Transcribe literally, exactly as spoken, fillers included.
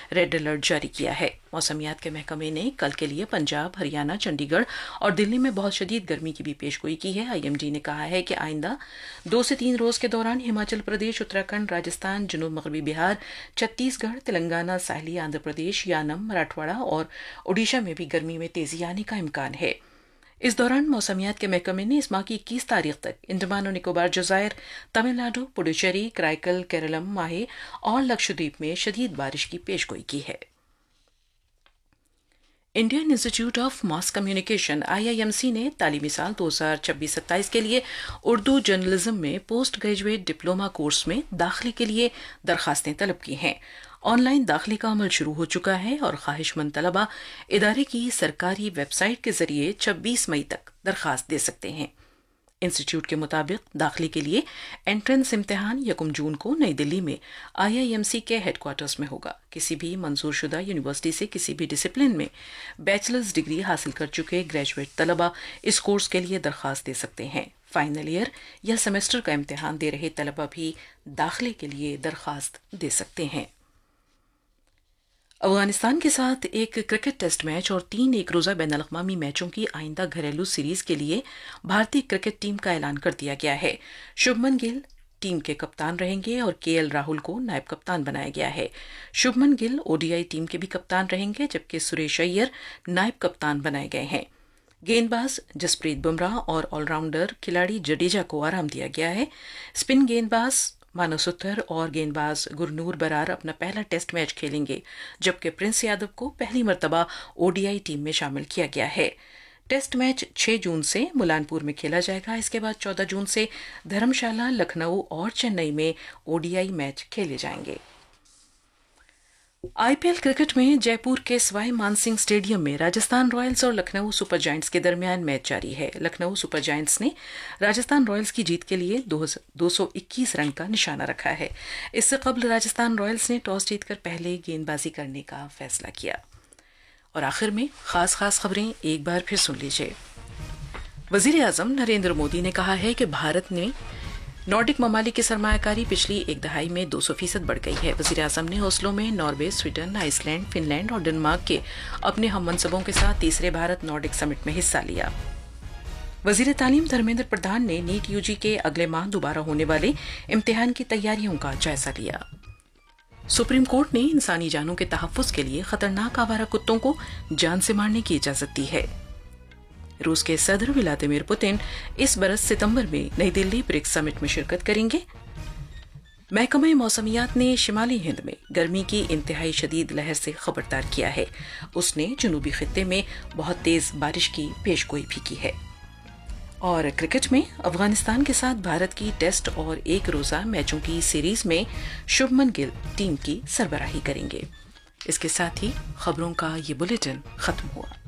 Red alert جاری کیا ہے۔ موسمیات کے محکمے نے کل کے لیے پنجاب، ہریانہ، چنڈی گڑھ اور دلی میں بہت شدید گرمی کی بھی پیش گوئی کی ہے۔ آئی ایم ڈی نے کہا ہے کہ آئندہ دو سے تین روز کے دوران ہماچل پردیش، اتراکھنڈ، راجستھان، جنوب مغربی بہار، چھتیس گڑھ، تلنگانہ، ساحلی آندھرا پردیش، یانم، مراٹھواڑہ اور اڈیشہ میں بھی گرمی میں تیزی آنے کا امکان ہے۔ اس دوران موسمیات کے محکمے نے اس ماہ کی اکیس تاریخ تک انڈمان و نکوبار جزائر، تمل ناڈو، پڈوچیری، کرائیکل، کیرلم، ماہے اور لکشدیپ میں شدید بارش کی پیش گوئی کی ہے۔ انڈین انسٹی ٹیوٹ of mass communication I I M C نے تعلیمی سال دو ہزار چھبیس ستائیس کے لیے اردو جرنلزم میں پوسٹ گریجویٹ ڈپلوما کورس میں داخلے کے لیے درخواستیں طلب کی ہیں۔ آن لائن داخلے کا عمل شروع ہو چکا ہے اور خواہش مند طلبہ ادارے کی سرکاری ویب سائٹ کے ذریعے چھبیس مئی تک درخواست دے سکتے ہیں۔ انسٹی ٹیوٹ کے مطابق داخلے کے لیے انٹرنس امتحان یکم جون کو نئی دلی میں آئی آئی ایم سی کے ہیڈ کوارٹرز میں ہوگا۔ کسی بھی منظور شدہ یونیورسٹی سے کسی بھی ڈسپلن میں بیچلرز ڈگری حاصل کر چکے گریجویٹ طلبہ اس کورس کے لیے درخواست دے سکتے ہیں۔ فائنل ایئر یا سیمسٹر کا امتحان دے رہے طلبہ بھی داخلے کے لیے درخواست دے سکتے ہیں۔ افغانستان کے ساتھ ایک کرکٹ ٹیسٹ میچ اور تین ایک روزہ بین الاقوامی میچوں کی آئندہ گھریلو سیریز کے لیے بھارتی کرکٹ ٹیم کا اعلان کر دیا گیا ہے۔ شبھمن گل ٹیم کے کپتان رہیں گے اور کے ایل راہل کو نائب کپتان بنایا گیا ہے۔ شبھمن گل او ڈی آئی ٹیم کے بھی کپتان رہیں گے، جبکہ سریش ایئر نائب کپتان بنائے گئے ہیں۔ گیند باز جسپریت بمراہ اور آل راؤنڈر کھلاڑی جڈیجا کو آرام دیا گیا ہے۔ اسپن گیند باز مانو ستر اور گیند باز گرنور برار اپنا پہلا ٹیسٹ میچ کھیلیں گے، جبکہ پرنس یادو کو پہلی مرتبہ او ڈی آئی ٹیم میں شامل کیا گیا ہے۔ ٹیسٹ میچ چھ جون سے ملان پور میں کھیلا جائے گا۔ اس کے بعد چودہ جون سے دھرم شالہ، لکھنؤ اور چنئی میں او ڈی آئی میچ کھیلے جائیں گے۔ آئی پی ایل کرکٹ میں جے پور کے سوائی مان سنگھ اسٹیڈیم میں راجستھان رائلز اور لکھنؤ سپر جائنٹس کے درمیان میچ جاری ہے۔ لکھنؤ سپر جائنٹس نے راجستھان رائلز کی جیت کے لیے دو سو اکیس رن کا نشانہ رکھا ہے۔ اس سے قبل راجستھان رائلز نے ٹاس جیت کر پہلے گیند بازی کرنے کا فیصلہ کیا۔ اور آخر میں خاص خاص خبریں ایک بار پھر سن لیجیے۔ وزیر اعظم نریندر مودی نے کہا ہے کہ بھارت نے نارڈک ممالک کی سرمایہ کاری پچھلی ایک دہائی میں دو سو فیصد بڑھ گئی ہے۔ وزیر اعظم نے اوسلو میں Norway, Sweden, ice land, fun land اور ڈنمارک کے اپنے ہم منصبوں کے ساتھ تیسرے بھارت نارڈک سمٹ میں حصہ لیا۔ وزیر تعلیم دھرمیندر پردھان نے نیٹ یو جی کے اگلے ماہ دوبارہ ہونے والے امتحان کی تیاریوں کا جائزہ لیا۔ سپریم کورٹ نے انسانی جانوں کے تحفظ کے لیے خطرناک آوارہ کتوں کو جان سے مارنے کی اجازت دی ہے۔ روس کے صدر ولادیمیر پوتن اس برس ستمبر میں نئی دلی برکس سمٹ میں شرکت کریں گے۔ محکمہ موسمیات نے شمالی ہند میں گرمی کی انتہائی شدید لہر سے خبردار کیا ہے۔ اس نے جنوبی خطے میں بہت تیز بارش کی پیش گوئی بھی کی ہے۔ اور کرکٹ میں افغانستان کے ساتھ بھارت کی ٹیسٹ اور ایک روزہ میچوں کی سیریز میں شبھمن گل ٹیم کی سربراہی کریں گے۔ اس کے ساتھ ہی خبروں کا یہ بلیٹن ختم ہوا۔